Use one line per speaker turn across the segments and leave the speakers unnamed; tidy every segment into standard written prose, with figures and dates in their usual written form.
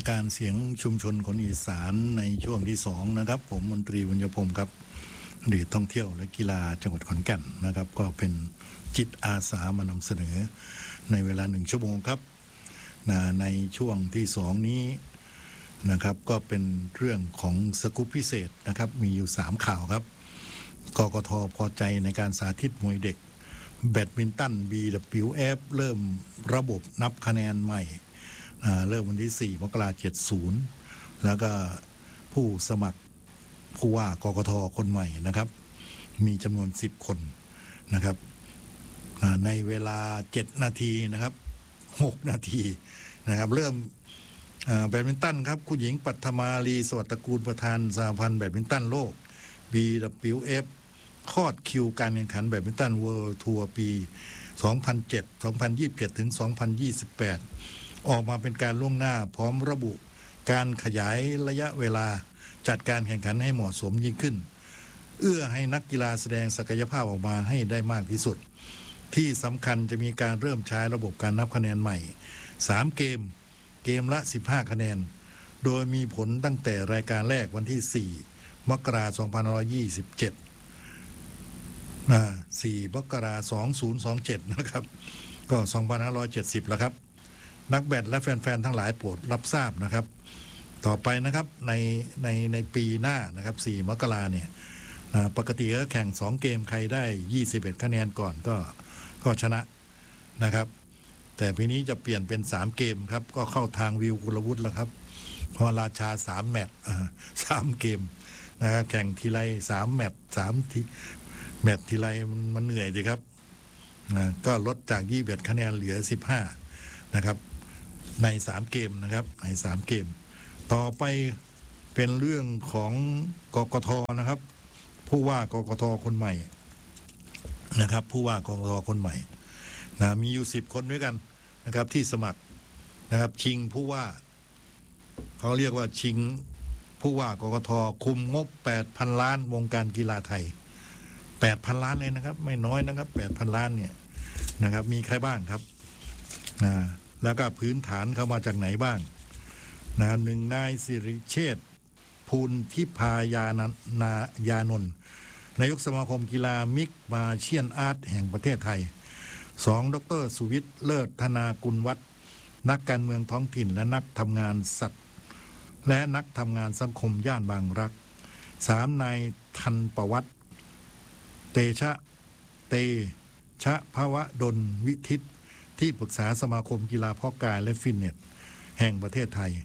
การเสียงชุมชนคนอีสานในช่วงที่2นะครับผมมนตรีบุญยพงศ์ครับอดีตท่องเที่ยวและกีฬาจังหวัดขอนแก่นนะครับก็เป็นจิตอาสามานำเสนอในเวลา1 ชั่วโมงครับในช่วงที่2นี้นะครับก็เป็นเรื่องของสกู๊ปพิเศษนะครับมีอยู่3ข่าวครับกกท.พอใจในการสาธิตมวยเด็กแบดมินตัน BWF เริ่มระบบนับคะแนนใหม่เริ่มวันที่4 มกราคม 70แล้วก็ผู้สมัครผู้ว่ากกท.คนใหม่นะครับมีจำนวน10 คนนะครับในเวลา7 นาทีนะครับ6 นาทีนะครับเริ่มแบดมินตันครับคุณหญิงปัทมาลีสวัสดิ์ตระกูลประธานสหพันธ์แบดมินตันโลก BWF คลอดคิวการแข่งขันแบดมินตันเวิลด์ทัวร์ปี 2007 2027 ถึง 2028 ออกมาเป็นการล่วงหน้าพร้อมระบุการขยายระยะเวลาจัดการแข่งขันให้เหมาะสมยิ่งขึ้นเอื้อให้นักกีฬาแสดงศักยภาพออกมาให้ได้มากที่สุดที่สำคัญจะมีการเริ่มใช้ระบบการนับคะแนนใหม่3 เกมละ15 คะแนนโดยมีผลตั้งแต่รายการแรกวันที่4 มกราคม 2527 4 มกราคม 2027 นะครับก็ 2570 แล้วครับนักแบดและแฟนๆทั้งหลายโปรดรับทราบนะครับต่อไปนะครับในปีหน้านะครับ4 มกราเนี่ยปกติก็แข่ง2 เกมใครได้21 คะแนนก่อนก็ชนะนะครับแต่ปีนี้จะเปลี่ยนเป็น3 เกมครับก็เข้าทางวิวกุลวุฒิแล้วครับเพราะราชา3 แมตช์3 เกมนะครับแข่งทีไร3 แมตช์แมตช์ทีไรมันเหนื่อยดีครับก็ลดจาก21 คะแนนเหลือ15นะครับใน3 เกมนะครับใน3 เกมต่อไปเป็นเรื่องของกกท.นะครับผู้ว่ากกท.คนใหม่นะครับผู้ว่ากกท.คนใหม่มีอยู่10 คนด้วยกันนะครับที่สมัครนะครับชิงผู้ว่าเขาเรียกว่าชิงผู้ว่ากกท.คุมงบ 8,000 ล้านวงการกีฬาไทย 8,000 ล้านเลยนะครับไม่น้อยนะครับ 8,000 ล้านเนี่ยนะครับมีใครบ้างครับแล้วก็พื้นฐานเข้ามาจากไหนบ้าง1 นายสิริเชษฐ์ภูลทิพายายานนท์นายกสมาคมกีฬามิกมาเชียนอาร์ตแห่งประเทศไทย2 ดร.สุวิทย์เลิศธนากุลวัฒน์นักการเมืองท้องถิ่นและนักทำงานสัตว์และนักทำงานสังคมย่านบางรัก3 นายทันประวัติเตชะภวดลวิทิตที่ปรึกษาสมาคมกีฬาเพาะกายและฟิตเนสแห่งประเทศไทย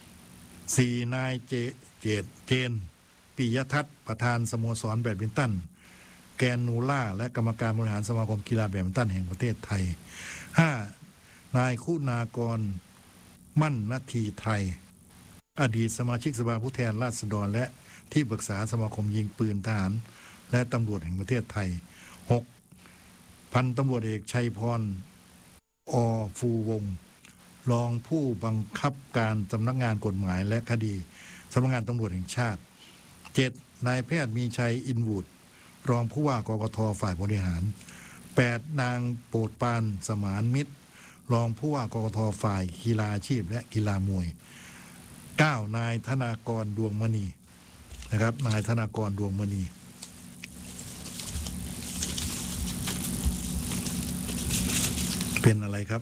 4 นายเจนปิยทัศน์ประธานสโมสรแบดมินตันแกนนูล่าและกรรมการบริหารสมาคมกีฬาแบดมินตันแห่งประเทศไทย5 นายคุณากรมั่นนาทีไทยอดีตสมาชิกสภาผู้แทนราษฎรและที่ปรึกษาสมาคมยิงปืนทหารและตำรวจแห่งประเทศไทย6 พันตำรวจเอกชัยพรฟูวงศ์รองผู้บังคับการสำนักงานกฎหมายและคดีสำนักงานตำรวจแห่งชาติ7 นายแพทย์มีชัยอินวูดรองผู้ว่ากกท.ฝ่ายบริหาร8 นางโปรดปานสมานมิตรรองผู้ว่ากกท.ฝ่ายกีฬาอาชีพและกีฬามวย9 นายธนากรดวงมณีนะครับนายธนากรดวงมณีเป็นอะไรครับ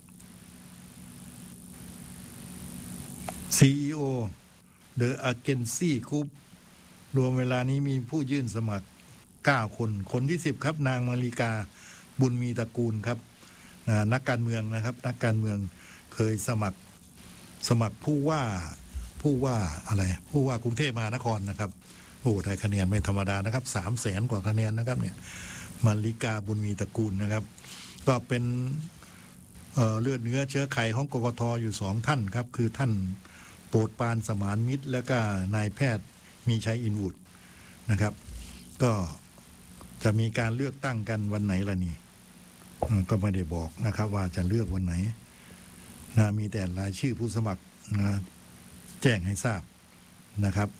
CEO The Agency Group รวมเวลานี้มีผู้ยื่นสมัคร9 คนที่10ครับนางมาริกาบุญมีตระกูลครับนักการเมืองนะครับนักการเมืองเคยสมัครผู้ว่ากรุงเทพมหานครนะครับโอ้ได้คะแนนไม่ธรรมดานะครับ300,000 กว่าคะแนนนะครับเนี่ยมาริกาบุญมีตระกูลนะครับก็เป็นเลือดเนื้อเชื้อไขของกกท.อยู่2 ท่านครับคือท่านโปรดปานสมานมิตรและก็นายแพทย์มีชัยอินวูดนะครับก็จะมีการเลือกตั้งกันวันไหนล่ะนี่ก็ไม่ได้บอกนะครับว่าจะเลือกวันไหนมีแต่รายชื่อผู้สมัครแจ้งให้ทราบนะครับ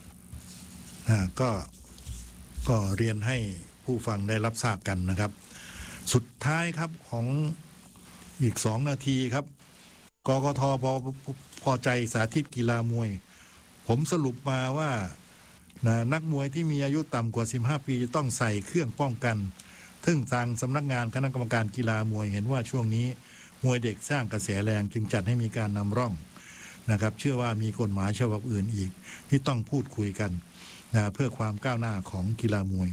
ก็เรียนให้ผู้ฟังได้รับทราบกันนะครับสุดท้ายครับของอีก2 นาทีครับกกทพอใจสาธิตกีฬามวย ผมสรุปมาว่านักมวยที่มีอายุต่ำกว่า15ปีจะต้องใส่เครื่องป้องกันซึ่งทางสำนักงานคณะกรรมการกีฬามวยเห็นว่าช่วงนี้มวยเด็กสร้างกระแสแรงจึงจัดให้มีการนำร่องนะครับเชื่อว่ามีกฎหมายฉบับอื่นอีกที่ต้องพูดคุยกันเพื่อความก้าวหน้าของกีฬามวย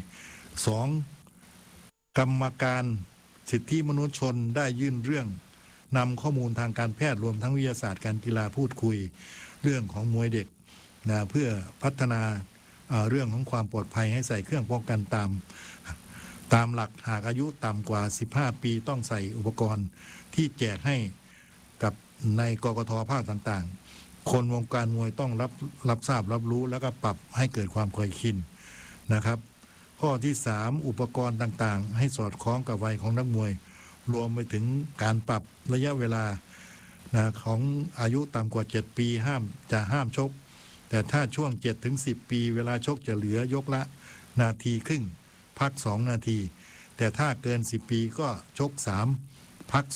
2. กรรมการสิทธิมนุษยชนได้ยื่นเรื่องนำข้อมูลทางการแพทย์รวมทั้งวิทยาศาสตร์การกีฬาพูดคุยเรื่องของมวยเด็กเพื่อพัฒนาเรื่องของความปลอดภัยให้ใส่เครื่องป้องกันตามหลักหากอายุต่ำกว่า15ปีต้องใส่อุปกรณ์ที่แจกให้กับในกกท.ภาคต่างๆคนวงการมวยต้องรับทราบรับรู้แล้วก็ปรับให้เกิดความเคยชินนะครับข้อที่ 3 อุปกรณ์ต่างๆให้สอดคล้องกับวัยของนักมวยรวมไปถึงการปรับระยะเวลาของอายุต่ำกว่า7ปีห้ามชกแต่ถ้าช่วง7 ถึง 10 ปีเวลาชกจะเหลือยกละนาทีครึ่งพัก2 นาทีแต่ถ้าเกิน10 ปีก็ชก3พัก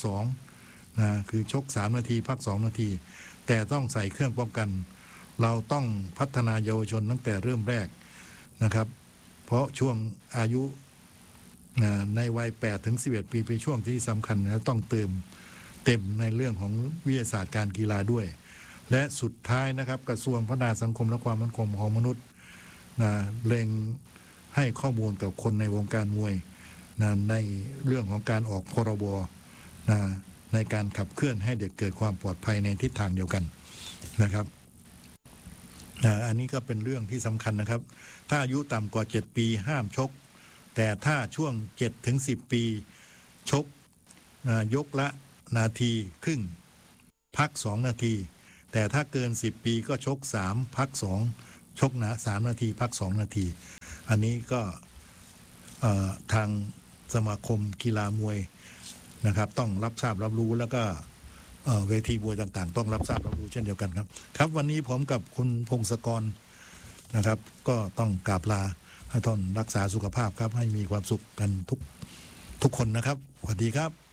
2คือชก3 นาทีพัก2 นาทีแต่ต้องใส่เครื่องป้องกันเราต้องพัฒนาเยาวชนตั้งแต่เริ่มแรกนะครับเพราะช่วงอายุในวัย8 ถึง 11 ปีเป็นช่วงที่สำคัญนะต้องเต็มในเรื่องของวิทยาศาสตร์การกีฬาด้วยและสุดท้ายนะครับกระทรวงพัฒนาสังคมและความมั่นคงของมนุษย์เล็งให้ข้อมูลกับคนในวงการมวยในเรื่องของการออกพรบในการขับเคลื่อนให้เด็กเกิดความปลอดภัยในทิศทางเดียวกันนะครับอันนี้ก็เป็นเรื่องที่สำคัญนะครับถ้าอายุต่ำกว่า7 ปีห้ามชกแต่ถ้าช่วง7 ถึง 10 ปีชกยกละนาทีครึ่งพัก2 นาทีแต่ถ้าเกิน10 ปีก็ชก3พัก2ชก3 นาทีพัก2 นาทีอันนี้ก็ทางสมาคมกีฬามวยนะครับต้องรับทราบรับรู้แล้วก็เวทีมวยต่างๆต้องรับทราบรับรู้เช่นเดียวกันครับครับวันนี้ผมกับคุณพงศกรนะครับก็ต้องกราบลาให้ท่านรักษาสุขภาพครับให้มีความสุขกันทุกคนนะครับสวัสดีครับ